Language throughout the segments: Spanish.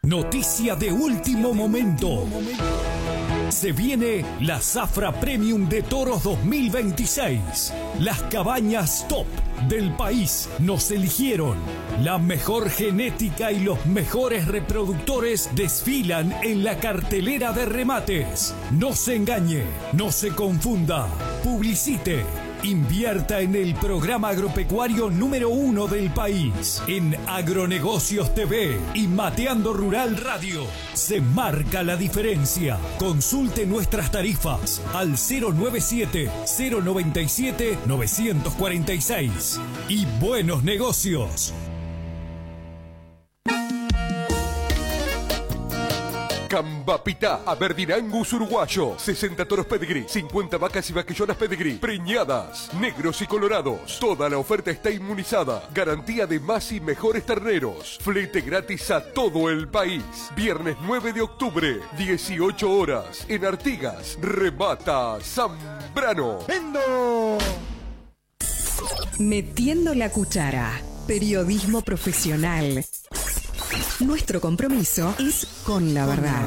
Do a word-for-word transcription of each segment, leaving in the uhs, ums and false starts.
Noticia de último momento. Se viene la Zafra Premium de Toros dos mil veintiséis. Las cabañas top del país nos eligieron. La mejor genética y los mejores reproductores desfilan en la cartelera de remates. No se engañe, no se confunda. Publicite. Invierta en el programa agropecuario número uno del país. En Agronegocios T V y Mateando Rural Radio. Se marca la diferencia. Consulte nuestras tarifas al cero noventa y siete, cero noventa y siete, novecientos cuarenta y seis. Y buenos negocios. Cambapitá, Averdirangus uruguayo, sesenta toros pedigrí, cincuenta vacas y vaquillonas pedigrí, preñadas, negros y colorados. Toda la oferta está inmunizada. Garantía de más y mejores terneros. Flete gratis a todo el país. Viernes nueve de octubre, dieciocho horas, en Artigas. Remata Zambrano. ¡Vendo! Metiendo la cuchara. Periodismo profesional. Nuestro compromiso es con la verdad.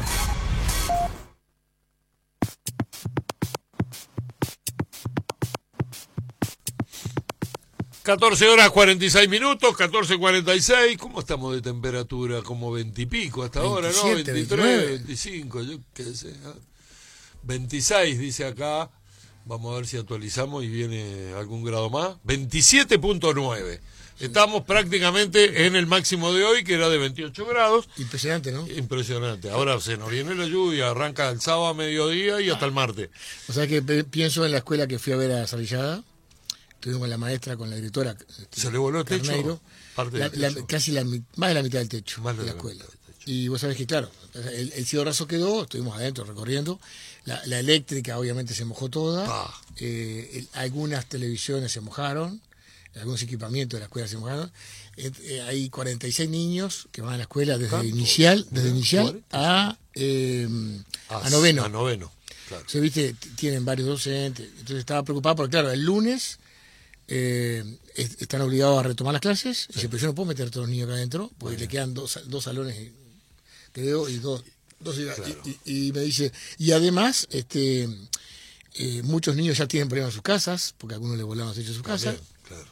catorce horas cuarenta y seis minutos, catorce cuarenta y seis. ¿Cómo estamos de temperatura? Como veinte y pico hasta ahora, ¿no? veintitrés, veintinueve. veinticinco, yo qué sé. ¿eh? veintiséis dice acá. Vamos a ver si actualizamos y viene algún grado más. veintisiete punto nueve. Estamos prácticamente en el máximo de hoy, que era de veintiocho grados. Impresionante, ¿no? Impresionante. Ahora se nos viene la lluvia, arranca el sábado a mediodía y hasta el martes. O sea que pienso en la escuela que fui a ver a Sarillada. Estuvimos con la maestra, con la directora. ¿Se le voló el techo? Carneiro, Parte la, del la, techo. casi la, más de la mitad del techo Más de de la la escuela. mitad del techo. Y vos sabés que, claro, el, el cielo raso quedó, estuvimos adentro recorriendo. La, la eléctrica obviamente se mojó toda. Ah. Eh, el, algunas televisiones se mojaron. Algunos equipamientos de la escuela se mojaron. Eh, eh, hay cuarenta y seis niños que van a la escuela desde ¿Tanto? inicial, desde Mira, inicial a, eh, a, a noveno. A noveno, claro. Se viste, tienen varios docentes. Entonces estaba preocupado porque, claro, el lunes eh, est- están obligados a retomar las clases. Sí. Y dice, pero yo no puedo meter a todos los niños acá adentro porque bueno. Le quedan dos, dos salones, creo, y dos. dos claro. y, y, y me dice, y además, este eh, muchos niños ya tienen problemas en sus casas, porque a algunos le volaron los techos de su casa. Claro.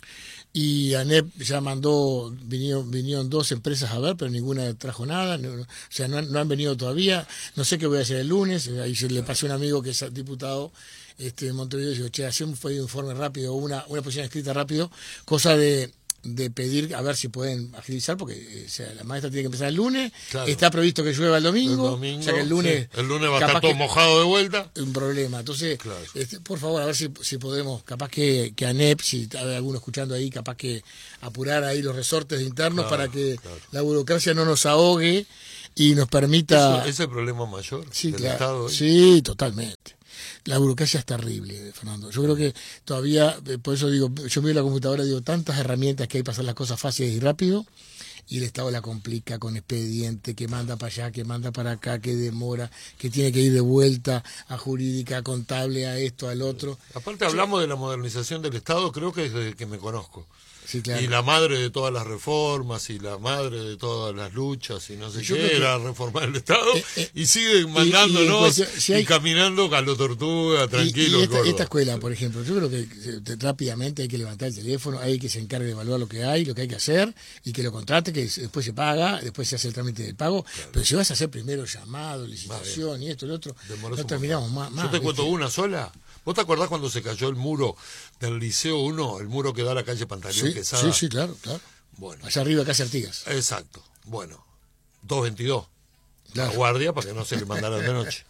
Y ANEP ya mandó, vinieron, vinieron dos empresas a ver, pero ninguna trajo nada, no, o sea, no han, no han venido todavía, no sé qué voy a hacer el lunes, ahí se le pasó a un amigo que es diputado este, de Montevideo y dijo, che, hacemos un informe rápido, una, una posición escrita rápido, cosa de, de pedir a ver si pueden agilizar, porque o sea, la maestra tiene que empezar el lunes, claro. Está previsto que llueva el domingo, el domingo, o sea que el lunes... Sí. El lunes va a estar todo mojado de vuelta. Un problema, entonces, claro. este, por favor, a ver si, si podemos, capaz que, que ANEP, si hay alguno escuchando ahí, capaz que apurar ahí los resortes internos claro, para que claro. La burocracia no nos ahogue y nos permita... ¿Eso, ¿Ese es el problema mayor sí, del claro, Estado? ¿eh? Sí, totalmente. La burocracia es terrible, Fernando. Yo creo que todavía, por eso digo, yo miro la computadora y digo, tantas herramientas que hay para hacer las cosas fáciles y rápido, y el Estado la complica con expediente, que manda para allá, que manda para acá, que demora, que tiene que ir de vuelta a jurídica, a contable, a esto, al otro. Aparte hablamos sí. de la modernización del Estado, creo que desde que me conozco. Sí, claro. Y la madre de todas las reformas y la madre de todas las luchas y no sé yo qué era que... reformar el Estado eh, eh, y siguen mandándonos y, y, pues, si hay... y caminando a lo tortuga, tranquilo. Y, y esta, esta escuela, por ejemplo, yo creo que eh, rápidamente hay que levantar el teléfono, hay que se encargue de evaluar lo que hay, lo que hay que hacer y que lo contrate, que después se paga, después se hace el trámite del pago, claro. Pero si vas a hacer primero llamado, licitación y esto y lo otro, Demorás no terminamos más, más. Yo te cuento una sola. ¿Vos te acordás cuando se cayó el muro del Liceo uno, el muro que da a la calle Pantaleón sí, Quesada? Sí, sí, claro, claro. Bueno. Allá arriba, casi Artigas. Exacto. Bueno, doscientos veintidós. Claro. La guardia para que no se le mandara de noche.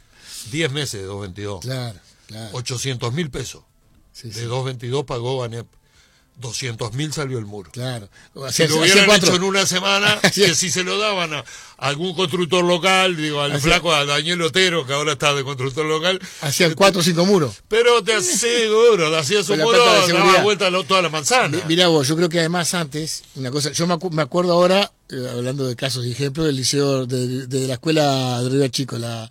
Diez meses de doscientos veintidós. Claro, claro. ochocientos mil pesos. Sí, de sí. doscientos veintidós pagó ANEP. doscientos mil salió el muro. Claro. Si lo hubieran hecho en una semana, que si se lo daban a algún constructor local, digo, al Hacía... flaco, a Daniel Otero, que ahora está de constructor local. Hacían cuatro o cinco muros. Pero te aseguro, hacía su muro, daba vuelta a toda la manzana. Mirá vos, yo creo que además antes, una cosa, yo me, acu me acuerdo ahora, eh, hablando de casos y ejemplos, del liceo, de, de la escuela de Río Chico, la...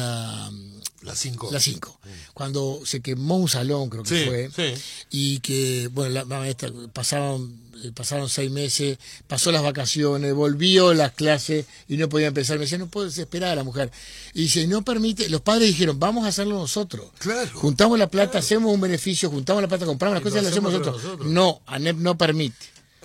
la La cinco. La cinco. Mm. Cuando se quemó un salón, creo que sí, fue, sí. Y que, bueno, la maestra pasaban eh, pasaron seis meses, pasó las vacaciones, volvió las clases y no podía empezar. Me decía, no puedo desesperar a la mujer. Y dice, no permite, los padres dijeron, vamos a hacerlo nosotros. Claro. Juntamos la plata, Claro. hacemos un beneficio, juntamos la plata, compramos las Y cosas y lo las hacemos hacemos nosotros. nosotros. No, ANEP no permite.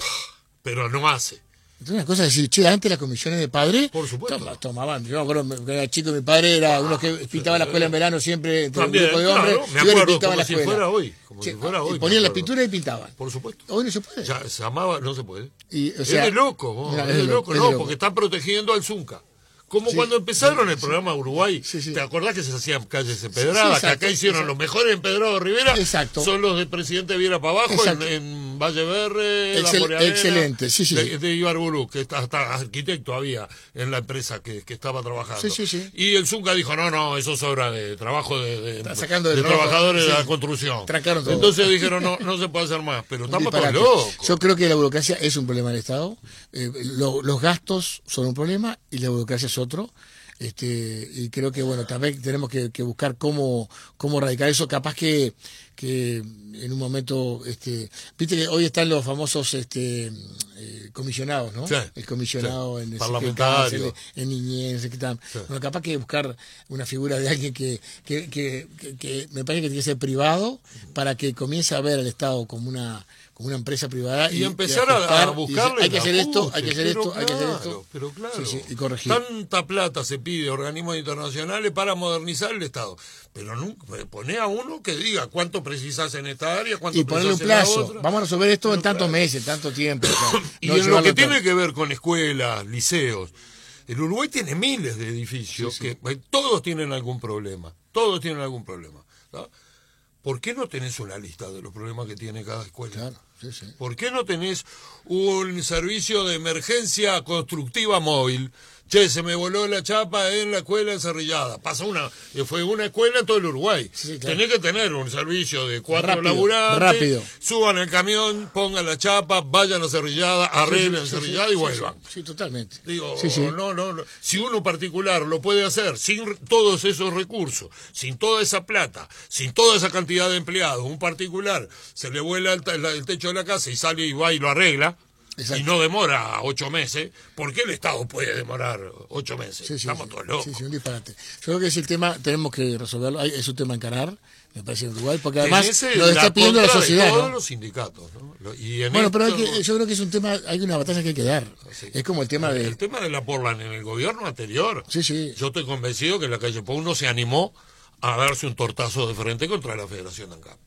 Pero no hace. Entonces, una cosa es decir, che, antes las comisiones de padre Por supuesto. toma- tomaban. Yo me acuerdo cuando era chico, mi padre era uno que pintaba la escuela en verano siempre entre También, un grupo de hombres. claro, me iban y acuerdo, pintaban como la si escuela. fuera hoy, como Che, si fuera hoy, y me ponían la acuerdo. pintura y pintaban. Por supuesto. Hoy no se puede. Ya se amaba, no se puede. Y, o es sea, de loco, vos, mira, es es de de loco, loco, es de no, loco. porque están protegiendo al Zunca. Como Sí, cuando empezaron el sí, programa Uruguay, sí, sí. ¿te acordás que se hacían calles Sí, empedradas? sí, que exacto, acá hicieron exacto. los mejores empedrados de Rivera, Exacto. son los de Presidente Viera para abajo, en, Exacto. en Valle Verde, La Excel- Moreanera, excelente, sí, sí, de, sí. de Ibarburu, que está, hasta arquitecto había en la empresa que, que estaba trabajando. Sí, sí, sí. Y el Zunca dijo, no, no, eso es obra de trabajo de, de, Está sacando de de trabajo, trabajadores sí. de la construcción. Trancaron todo. Entonces dijeron, no, no se puede hacer más, pero Un estamos todos disparate. locos. Yo creo que la burocracia es un problema del Estado. Eh, lo- los gastos son un problema y la burocracia es otro. Este, y creo que bueno, también tenemos que, que buscar cómo, cómo erradicar eso. Capaz que, que en un momento, este, viste que hoy están los famosos este, eh, comisionados, ¿no? Sí, el comisionado sí. en el Parlamentario. en niñez, no sé qué tal. Sí. Bueno, capaz que buscar una figura de alguien que, que, que, que- que me parece que tiene que ser privado para que comience a ver al Estado como una como una empresa privada Y empezar a- ajustar, a y buscarle decir, hay que el hacer esto, ajuste, hay que hacer pero esto, hay que hacer claro, esto. Pero claro, Sí, sí, y corregir. Tanta plata se pide a organismos internacionales para modernizar el Estado. Pero nunca, poné a uno que diga cuánto precisas en esta área, cuánto Y ponerle un precisás en la plazo. otra. Vamos a resolver esto Pero en tantos claro. meses, en tanto tiempo. o sea, Y no en lo llevarlo que a tiene todo. que ver con escuelas, liceos, el Uruguay tiene miles de edificios que eh, todos tienen algún problema, todos tienen algún problema. ¿tá? ¿Por qué no tenés una lista de los problemas que tiene cada escuela? Claro, sí, sí. ¿Por qué no tenés un servicio de emergencia constructiva móvil? Che, se me voló la chapa en la escuela encerrillada. Pasa una, eh, fue una escuela en todo el Uruguay. Sí, claro. Tenés que tener un servicio de cuatro Rápido, laburantes, rápido. suban el camión, pongan la chapa, vayan a cerrillada, arreglen Sí, sí, cerrillada sí, y sí, vuelvan. Sí, sí, totalmente. Digo, Sí, sí. no, no, no. Si uno particular lo puede hacer sin re- todos esos recursos, sin toda esa plata, sin toda esa cantidad de empleados, un particular se le vuela el, ta- la- el techo de la casa y sale y va y lo arregla, Exacto. y no demora ocho meses, ¿por qué el Estado puede demorar ocho meses? Sí, sí, Estamos sí. todos locos. Sí, sí, un disparate. Yo creo que es el tema, tenemos que resolverlo. Hay- Es un tema a encarar, me parece, en Uruguay, porque además Tenés el- lo está la pidiendo la contra de sociedad. todos ¿no? los sindicatos, ¿no? Lo- y en Bueno, pero hay esto- que, yo creo que es un tema, hay una batalla que hay que dar. Sí. Es como el tema de... El tema de la Portland en el gobierno anterior. Sí, sí. Yo estoy convencido que la calle Pou no se animó a darse un tortazo de frente contra la Federación de ANCAP.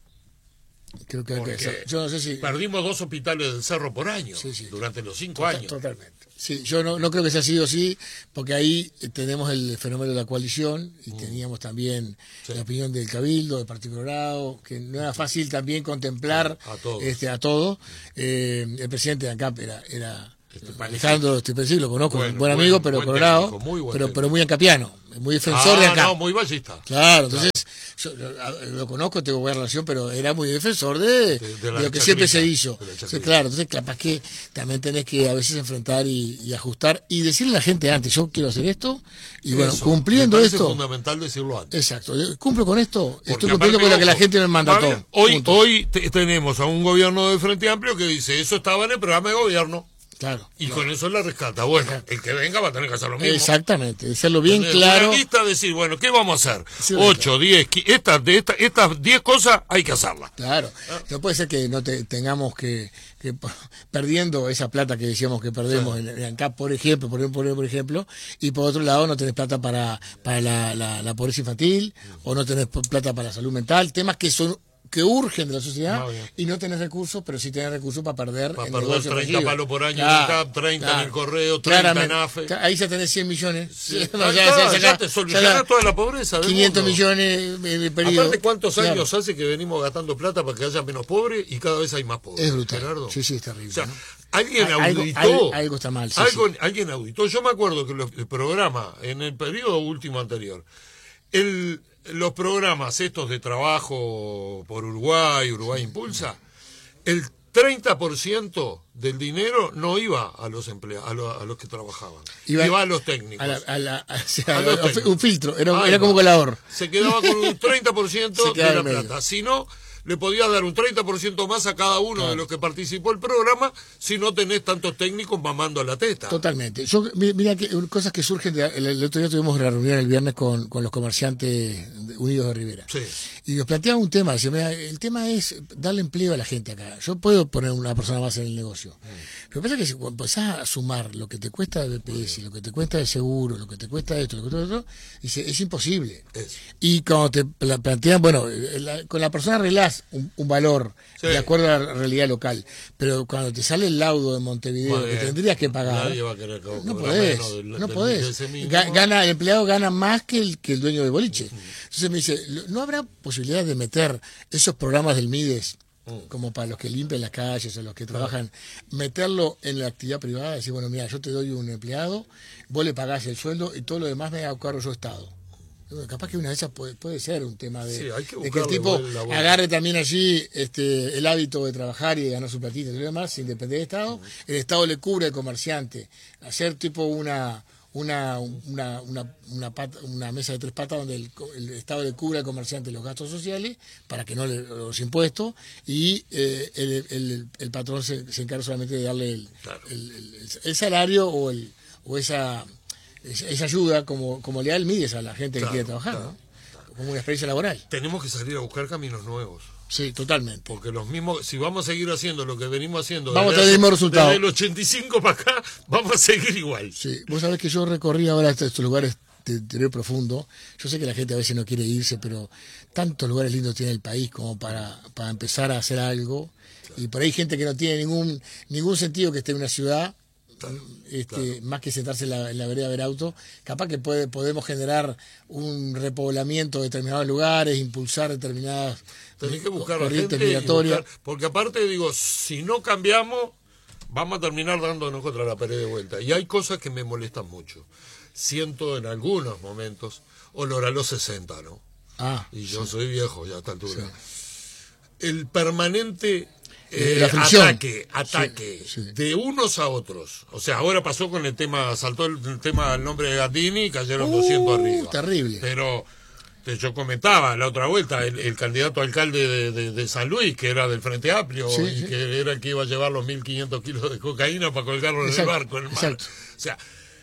Creo que hay que Porque hacer. Yo no sé si... Perdimos dos hospitales del Cerro por año Sí, sí. durante los cinco Total- años. Totalmente. Sí, yo no, no creo que sea así o sí, porque ahí eh, tenemos el fenómeno de la coalición y teníamos también Sí. la opinión del Cabildo, del Partido Colorado, que no era fácil también contemplar A todos. este, a todos. Eh, el presidente de ANCAP era, era Este, Alejandro Estipesi, lo conozco, Bueno, buen bueno, amigo, pero buen Colorado, técnico, muy buen pero, técnico. pero muy ancapiano, muy defensor de Ah, ANCAP. no, muy ballista. Claro, entonces yo lo, lo conozco, tengo buena relación, pero era muy defensor de, De- de de la lo que siempre se chacrita, hizo. de la Sí, chacrita. claro, entonces capaz que también tenés que a veces enfrentar y, y ajustar y decirle a la gente antes, yo quiero hacer esto, y bueno, Eso, cumpliendo me parece esto, fundamental decirlo antes. exacto, yo cumplo con esto, Porque estoy cumpliendo aparte, con lo que la ojo, gente me mandató. ¿vale? Hoy, punto. hoy te- tenemos a un gobierno de Frente Amplio que dice, eso estaba en el programa de gobierno, Claro. y con eso la rescata. Bueno, el que venga va a tener que hacer lo mismo. Exactamente, decirlo bien Entonces, claro. Una lista, decir, bueno, ¿qué vamos a hacer? Sí, Ocho, diez, qui- estas de esta- estas diez cosas hay que hacerlas. Claro, no puede ser que no te, tengamos que, que p- perdiendo esa plata que decíamos que perdemos en, en ANCAP, por ejemplo, por, por, por ejemplo, y por otro lado no tenés plata para, para la, la, la pobreza infantil, o no tenés p- plata para la salud mental, temas que son que urgen de la sociedad Ah, bien. y no tenés recursos, pero sí tenés recursos para perder Para el perder negocio treinta fallido. palos por año en Claro, el C A P, treinta en claro. el correo, treinta en Claramente. AFE. Ahí ya tenés cien millones. Sí, Sí, ahí ya- está, ya- ya ya- te ya- solucionás ya- toda la pobreza del quinientos mundo. millones de, de periodo. Aparte, ¿cuántos Claro. años hace que venimos gastando plata para que haya menos pobres y cada vez hay más pobres? Es brutal. Gerardo? Sí, sí, es terrible, O sea, ¿no? alguien Algo- auditó. algo- algo está mal, sí, algo- sí. Alguien auditó. Yo me acuerdo que los- el programa, en el periodo último anterior, el, los programas estos de trabajo por Uruguay, Uruguay Impulsa, el treinta por ciento del dinero no iba a los empleados, a, los- a los que trabajaban, iba, Iba a los técnicos. A la- a la- o sea, A los un técnicos. filtro, era, Ahí era como va. colador. Se quedaba con un treinta por ciento Se de quedaba la en medio. plata. Si no, le podías dar un treinta por ciento más a cada uno claro. de los que participó el programa si no tenés tantos técnicos mamando a la teta. Totalmente. Yo, mira, que cosas que surgen, de, el, el otro día tuvimos una reunión el viernes con, con los comerciantes unidos de Rivera. Sí. Y nos planteaba un tema, decía, mira, el tema es darle empleo a la gente acá. Yo puedo poner una persona más en el negocio. Mm. Pero pasa que si empezás a sumar lo que te cuesta el B P S, lo que te cuesta el seguro, lo que te cuesta esto, lo que te cuesta otro, dice, es imposible. Es. Y cuando te plantean, bueno, la, con la persona arreglás un, un valor sí. de acuerdo a la realidad local, pero cuando te sale el laudo de Montevideo que tendrías que pagar, nadie va a querer que no podés, del, no del, podés. Del gana, el empleado gana más que el, que el dueño del boliche. Uh-huh. Entonces me dice, ¿no habrá posibilidad de meter esos programas del Mides como para los que limpian las calles o los que trabajan, meterlo en la actividad privada, decir, bueno, mira, yo te doy un empleado, vos le pagás el sueldo y todo lo demás me hago cargo yo Estado? Bueno, capaz que una de esas puede, puede ser un tema de, sí, que, de que el tipo agarre también allí este, el hábito de trabajar y de ganar su platita y lo demás sin depender del Estado. Uh-huh. El Estado le cubre al comerciante, hacer tipo una una una una una, pata, una mesa de tres patas donde el, el Estado le cubre al comerciante los gastos sociales para que no le los impuestos y eh, el, el, el patrón se, se encarga solamente de darle el, claro. el, el, el salario o el o esa esa ayuda como como le da el Mides a la gente claro, que quiere trabajar, claro, ¿no? Claro. Como una experiencia laboral. Tenemos que salir a buscar caminos nuevos. Sí, totalmente. Porque los mismos, si vamos a seguir haciendo lo que venimos haciendo vamos a tener el mismo resultado. Desde el ochenta y cinco para acá, vamos a seguir igual. Sí, vos sabés que yo recorrí ahora estos lugares de interior profundo. Yo sé que la gente a veces no quiere irse, pero tantos lugares lindos tiene el país como para, para empezar a hacer algo. Claro. Y por ahí hay gente que no tiene ningún ningún sentido que esté en una ciudad. Claro, este, claro. Más que sentarse en la, en la vereda a ver auto, capaz que puede, podemos generar un repoblamiento de determinados lugares, impulsar determinadas Tenés que buscar corrientes migratorias. Porque aparte, digo, si no cambiamos, vamos a terminar dándonos contra la pared de vuelta. Y hay cosas que me molestan mucho. Siento en algunos momentos olor a los sesenta, ¿no? Ah, y yo sí. soy viejo ya a esta altura. Sí. El permanente... Eh, ataque, ataque sí, sí. de unos a otros. O sea, ahora pasó con el tema, saltó el, el tema del nombre de Gandini y cayeron uh, doscientos arriba. Terrible. Pero te, yo comentaba la otra vuelta, el, el candidato a alcalde de, de, de San Luis, que era del Frente Amplio, sí, y sí. que era el que iba a llevar los mil quinientos kilos de cocaína para colgarlo en exacto, el barco, en el mar. Exacto. O sea,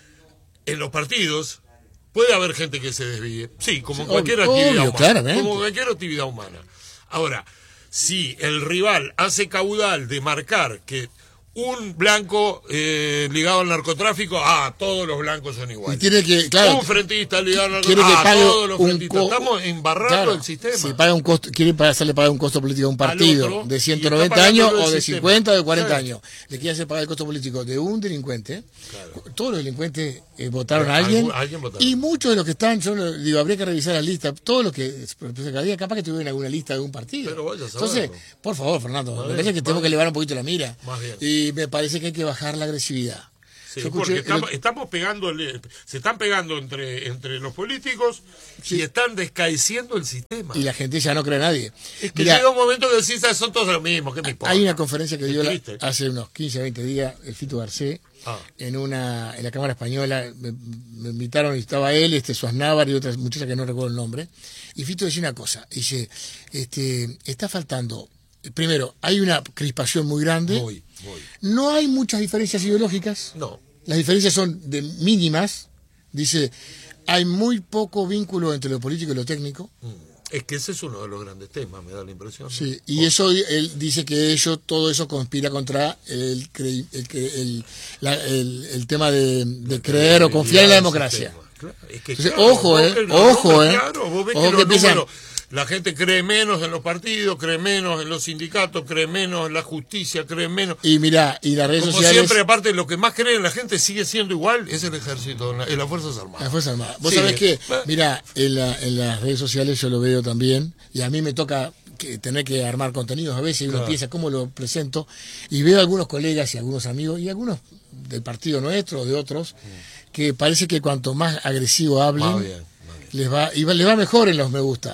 en los partidos puede haber gente que se desvíe. Sí, como sí, cualquier obvio, actividad obvio, humana. Claramente. Como cualquier actividad humana. Ahora, si el rival hace caudal de marcar que un blanco eh, ligado al narcotráfico, ah, todos los blancos son iguales. Y tiene que, claro, un frentista ligado al narcotráfico, ah, todos los frentistas. Co- Estamos embarrando claro, el sistema. Si paga un costo, quiere hacerle pagar un costo político a un partido otro, de ciento noventa años o de sistema. cincuenta o de cuarenta claro. años. Le quiere hacer pagar el costo político de un delincuente. Claro. Todos los delincuentes eh, votaron claro, a alguien. alguien votaron. Y muchos de los que están, yo digo, habría que revisar la lista. Todos los que cada día capaz que tuvieron alguna lista de un partido. Pero vaya a Entonces, por favor, Fernando, me parece que tenemos que elevar un poquito la mira. Y me parece que hay que bajar la agresividad. Sí, porque estamos, estamos pegando, se están pegando entre, entre los políticos sí. y están descaeciendo el sistema. Y la gente ya no cree a nadie. Es que Mirá, llega un momento que decís, son todos lo mismo, ¿qué me importa? Hay una conferencia que dio la, hace unos quince, veinte días, el Fito Garcés, ah. en una en la Cámara Española, me, me invitaron y estaba él, este Suaznavar y otras muchachas que no recuerdo el nombre, y Fito decía una cosa, dice, este, está faltando, primero, hay una crispación muy grande, muy, muy. No hay muchas diferencias ideológicas, no. Las diferencias son de mínimas, dice, hay muy poco vínculo entre lo político y lo técnico. Mm. Es que ese es uno de los grandes temas, me da la impresión. Sí, y oh. eso él dice que ello, todo eso conspira contra el el, el, el, la, el, el tema de, de creer o confiar en la democracia. Claro. Es que, Entonces, claro, ojo, eh, que, ojo, no, eh. Claro, vos ves ojo que, que los empiezan... números, la gente cree menos en los partidos, cree menos en los sindicatos, cree menos en la justicia, cree menos. Y mira, y las redes Como sociales. siempre, aparte, lo que más cree en la gente sigue siendo igual, es el ejército, en, la, en las Fuerzas Armadas. Las Fuerzas Armadas. Vos sí. sabés que, mira, en, la, en las redes sociales yo lo veo también, y a mí me toca que tener que armar contenidos a veces, y uno claro. piensa cómo lo presento, y veo a algunos colegas y algunos amigos, y algunos del partido nuestro o de otros, mm. que parece que cuanto más agresivo hablen, va bien, va bien. les va, y va, les va mejor en los me gusta.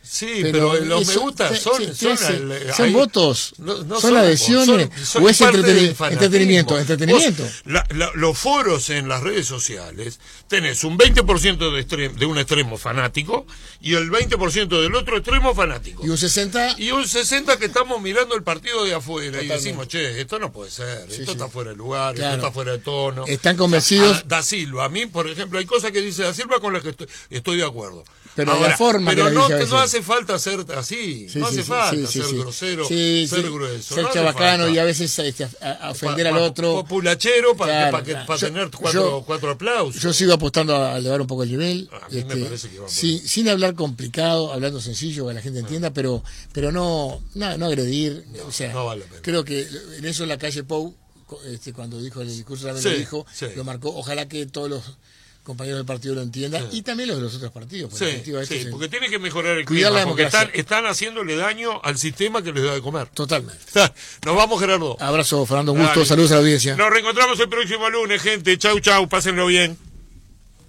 Sí, pero, pero los eso, me gusta son, te, te son, hace, el, son ahí, votos, no, no son, son adhesiones, son, son o es entreten, entretenimiento. entretenimiento. Vos, la, la, los foros en las redes sociales, tenés un veinte por ciento de, extremo, de un extremo fanático y el veinte por ciento del otro extremo fanático. Y un sesenta por ciento. Y un sesenta por ciento que estamos mirando el partido de afuera. Totalmente. Y decimos, che, esto no puede ser, sí, esto sí. está fuera de lugar, claro. esto está fuera de tono. Están convencidos. A, da Silva, a mí, por ejemplo, hay cosas que dice Da Silva con las que estoy, estoy de acuerdo. Pero Ahora, la forma pero que no, dice no hace falta ser así, sí, no hace sí, falta sí, sí, ser sí. grosero, sí, ser sí. grueso. Ser no chabacano y a veces este, a, a ofender pa, al otro. Populachero para claro, pa, claro. pa yo, tener cuatro, yo, cuatro aplausos. Yo sigo apostando a elevar un poco el nivel. A mí este, me parece que va sin, sin hablar complicado, hablando sencillo, que la gente entienda, no. pero pero no, no, no agredir. No, o sea, no vale la pena. Creo que en eso la calle Pou, este, cuando dijo el discurso, también sí, lo dijo, sí. lo marcó. Ojalá que todos los compañeros del partido lo entiendan sí. y también los de los otros partidos. Sí, este sí, porque tiene que mejorar el Cuidar clima, porque están, están haciéndole daño al sistema que les da de comer. Totalmente. Nos vamos, Gerardo. Abrazo, Fernando, un gusto, saludos a la audiencia. Nos reencontramos el próximo lunes, gente. Chau, chau, pásenlo bien.